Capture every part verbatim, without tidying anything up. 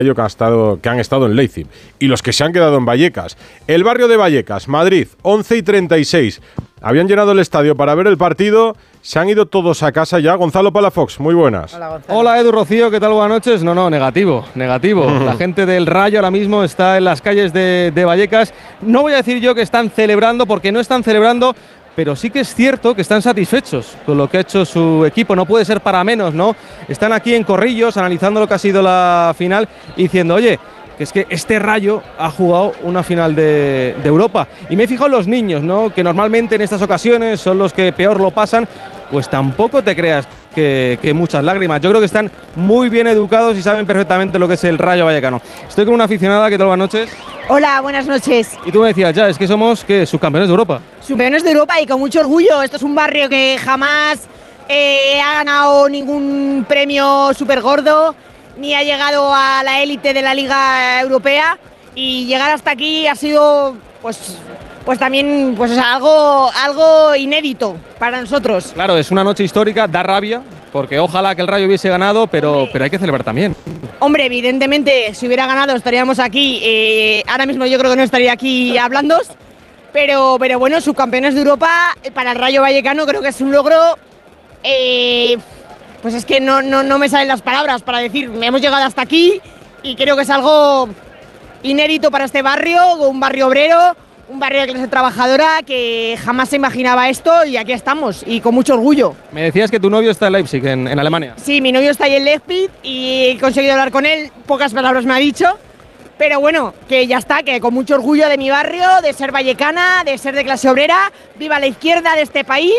Que han, estado, que han estado en Leipzig y los que se han quedado en Vallecas. El barrio de Vallecas, Madrid, once y treinta y seis. Habían llenado el estadio para ver el partido. Se han ido todos a casa ya. Gonzalo Palafox, muy buenas. Hola, Gonzalo. Hola, Edu, Rocío, ¿qué tal? Buenas noches. No, no, negativo, negativo. Uh-huh. La gente del Rayo ahora mismo está en las calles de, de Vallecas. No voy a decir yo que están celebrando, porque no están celebrando, pero sí que es cierto que están satisfechos con lo que ha hecho su equipo. No puede ser para menos, ¿no? Están aquí en Corrillos analizando lo que ha sido la final y diciendo, oye, que es que este Rayo ha jugado una final de, de Europa. Y me he fijado en los niños, ¿no? Que normalmente en estas ocasiones son los que peor lo pasan. Pues tampoco te creas que, que muchas lágrimas. Yo creo que están muy bien educados y saben perfectamente lo que es el Rayo Vallecano. Estoy con una aficionada. ¿Qué tal? Buenas noches. Hola, buenas noches. Y tú me decías, ya, es que somos, ¿qué? Subcampeones de Europa. Subcampeones de Europa y con mucho orgullo. Esto es un barrio que jamás eh, ha ganado ningún premio súper gordo, ni ha llegado a la élite de la Liga Europea. Y llegar hasta aquí ha sido, pues... pues también pues algo, algo inédito para nosotros. Claro, es una noche histórica, da rabia, porque ojalá que el Rayo hubiese ganado, pero, pero hay que celebrar también. Hombre, evidentemente, si hubiera ganado estaríamos aquí, eh, ahora mismo yo creo que no estaría aquí hablando, pero, pero bueno, subcampeones de Europa para el Rayo Vallecano creo que es un logro, eh, pues es que no, no, no me salen las palabras para decir, hemos llegado hasta aquí y creo que es algo inédito para este barrio, un barrio obrero, un barrio de clase trabajadora que jamás se imaginaba esto y aquí estamos y con mucho orgullo. Me decías que tu novio está en Leipzig, en, en Alemania. Sí, mi novio está ahí en Leipzig y he conseguido hablar con él, pocas palabras me ha dicho, pero bueno, que ya está, que con mucho orgullo de mi barrio, de ser vallecana, de ser de clase obrera, viva la izquierda de este país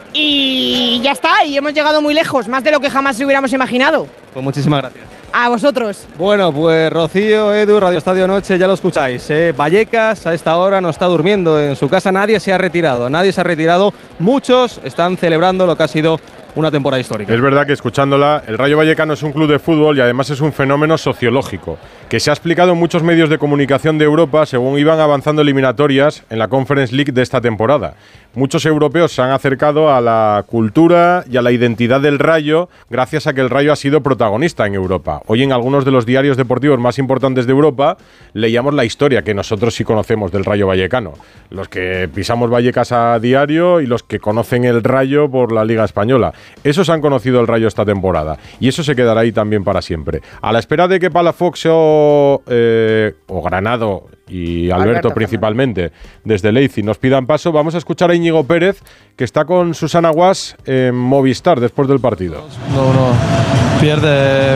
y ya está, y hemos llegado muy lejos, más de lo que jamás hubiéramos imaginado. Pues muchísimas gracias. A vosotros. Bueno, pues Rocío, Edu, Radio Estadio Noche, ya lo escucháis, ¿eh? Vallecas a esta hora no está durmiendo en su casa, nadie se ha retirado, nadie se ha retirado, muchos están celebrando lo que ha sido una temporada histórica. Es verdad que escuchándola, el Rayo Vallecano es un club de fútbol y además es un fenómeno sociológico, que se ha explicado en muchos medios de comunicación de Europa según iban avanzando eliminatorias en la Conference League de esta temporada. Muchos europeos se han acercado a la cultura y a la identidad del Rayo gracias a que el Rayo ha sido protagonista en Europa. Hoy en algunos de los diarios deportivos más importantes de Europa leíamos la historia que nosotros sí conocemos del Rayo Vallecano. Los que pisamos Vallecas a diario y los que conocen el Rayo por la Liga Española. Esos han conocido el Rayo esta temporada y eso se quedará ahí también para siempre. A la espera de que Palafox o, eh, o Granado y Alberto, Alberto principalmente desde Leipzig nos pidan paso, vamos a escuchar a Íñigo Pérez, que está con Susana Guas en Movistar después del partido. No, no, pierde,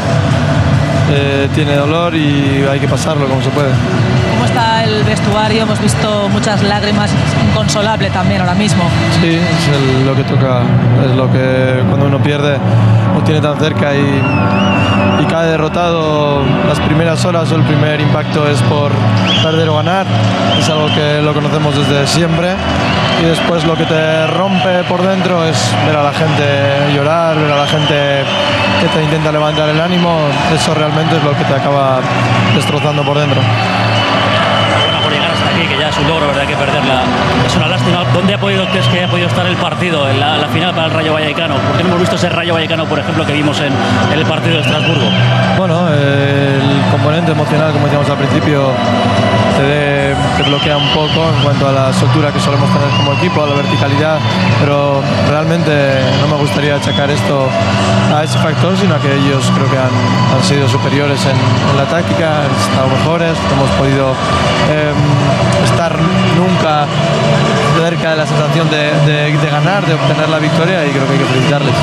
eh, tiene dolor y hay que pasarlo como se puede. ¿Cómo está el vestuario? Hemos visto muchas lágrimas, es inconsolable también ahora mismo. Sí, es el, lo que toca, es lo que cuando uno pierde lo tiene tan cerca y, y cae derrotado. Las primeras horas o el primer impacto es por perder o ganar, es algo que lo conocemos desde siempre, y después lo que te rompe por dentro es ver a la gente llorar, ver a la gente que te intenta levantar el ánimo. Eso realmente es lo que te acaba destrozando por dentro. Que ya es un logro, ¿verdad? Que perderla es una lástima. ¿Dónde ha podido, crees que ha podido estar el partido en la, la final para el Rayo Vallecano? Porque no hemos visto ese Rayo Vallecano, por ejemplo, que vimos en, en el partido de Estrasburgo. Bueno, eh, el componente emocional, como decíamos al principio, te, de, te bloquea un poco en cuanto a la soltura que solemos tener como equipo, a la verticalidad, pero realmente no me gustaría achacar esto a ese factor, sino a que ellos creo que han, han sido superiores en, en la táctica, han estado mejores, hemos podido eh, estar nunca cerca de la sensación de, de, de ganar, de obtener la victoria, y creo que hay que felicitarles.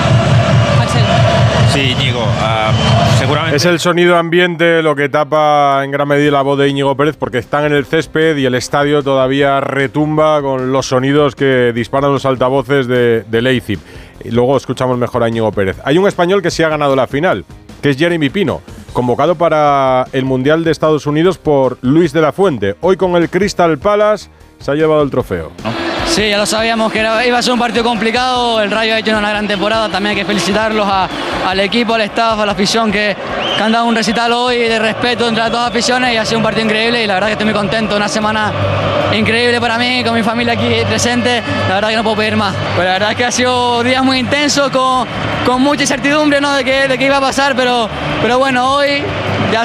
Sí, Íñigo, uh, seguramente... Es el sonido ambiente lo que tapa en gran medida la voz de Íñigo Pérez, porque están en el césped y el estadio todavía retumba con los sonidos que disparan los altavoces de, de Leipzig. Y luego escuchamos mejor a Íñigo Pérez. Hay un español que sí ha ganado la final, que es Jeremy Pino, convocado para el Mundial de Estados Unidos por Luis de la Fuente. Hoy con el Crystal Palace se ha llevado el trofeo. Sí, ya lo sabíamos que era, iba a ser un partido complicado. El Rayo ha hecho una gran temporada, también hay que felicitarlos a, al equipo, al staff, a la afición que, que han dado un recital hoy de respeto entre las dos aficiones, y ha sido un partido increíble y la verdad que estoy muy contento, una semana increíble para mí, con mi familia aquí presente, la verdad que no puedo pedir más. Pues la verdad es que ha sido días muy intensos, con, con mucha incertidumbre, ¿no?, de qué de qué iba a pasar, pero, pero bueno, hoy